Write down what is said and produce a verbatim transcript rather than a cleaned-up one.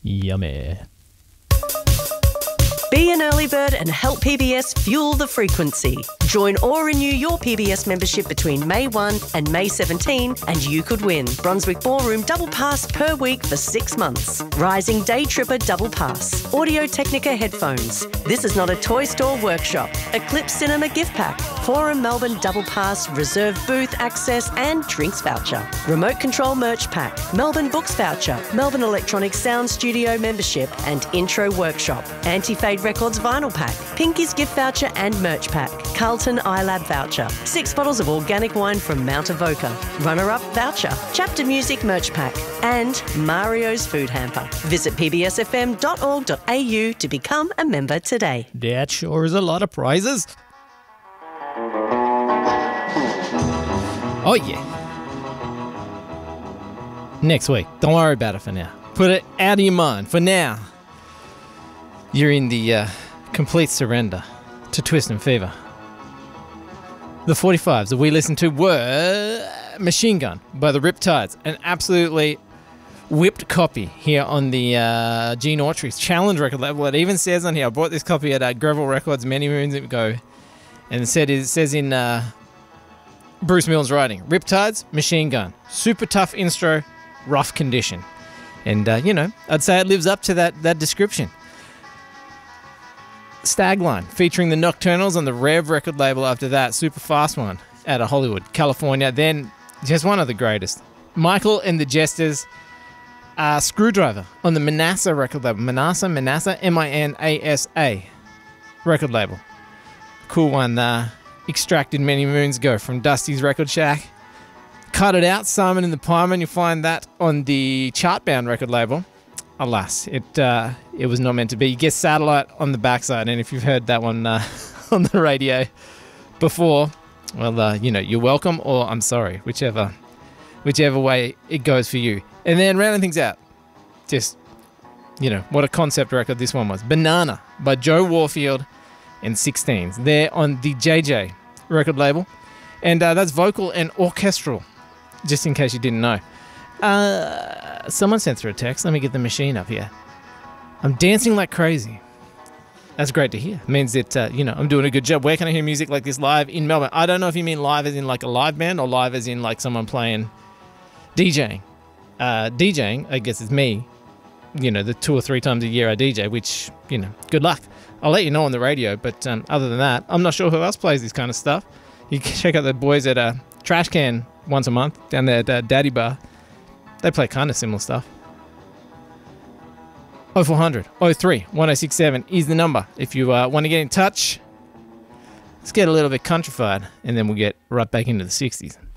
Yummy. Be an early bird and help P B S fuel the frequency. Join or renew your P B S membership between May first and May seventeenth and you could win Brunswick Ballroom Double Pass per week for six months. Rising Day Tripper Double Pass. Audio Technica headphones. This is not a toy store workshop. Eclipse Cinema gift pack. Forum Melbourne Double Pass, reserve booth access and drinks voucher. Remote control merch pack. Melbourne Books voucher. Melbourne Electronic Sound Studio membership and intro workshop. Anti-Fade Records vinyl pack. Pinky's gift voucher and merch pack. Carlton iLab voucher. Six bottles of organic wine from Mount Avoca. Runner-up voucher. Chapter Music merch pack. And Mario's food hamper. Visit p b s f m dot org dot a u to become a member today. That sure is a lot of prizes. Oh, yeah. Next week. Don't worry about it for now. Put it out of your mind. For now, you're in the uh, complete surrender to Twist and Fever. The forty-fives that we listened to were Machine Gun by the Riptides. An absolutely whipped copy here on the uh, Gene Autry's Challenge record label. It even says on here, I bought this copy at uh, Greville Records many moons ago, and it, said, it says in uh, Bruce Milne's writing, Riptides, Machine Gun. Super tough instro, rough condition. And, uh, you know, I'd say it lives up to that, that description. Stagline, featuring the Nocturnals on the Rev record label after that, super fast one, out of Hollywood, California. Then, just one of the greatest, Michael and the Jesters, uh, Screwdriver on the Manassa record label. Manassa, Manassa, M I N A S A record label. Cool one, uh, extracted many moons ago from Dusty's Record Shack. Cut It Out, Simon and the Pieman. You'll find that on the Chartbound record label. Alas, it uh, it was not meant to be. You get Satellite on the backside, and if you've heard that one uh, on the radio before, well, uh, you know, you're welcome, or I'm sorry, whichever whichever way it goes for you. And then rounding things out, just, you know, what a concept record this one was. Banana by Joe Warfield and sixteens. They're on the J J record label, and uh, that's vocal and orchestral, just in case you didn't know. Uh, someone sent through a text. Let me get the machine up here. I'm dancing like crazy. That's great to hear. It means that, uh, you know, I'm doing a good job. Where can I hear music like this live in Melbourne? I don't know if you mean live as in like a live band or live as in like someone playing DJing. Uh, DJing, I guess it's me. You know, the two or three times a year I D J, which, you know, good luck. I'll let you know on the radio. But um, other than that, I'm not sure who else plays this kind of stuff. You can check out the boys at uh, Trash Can once a month down there at uh, Daddy Bar. They play kind of similar stuff. oh four hundred, oh three, one oh six seven is the number. If you uh, want to get in touch, let's get a little bit countrified, and then we'll get right back into the sixties.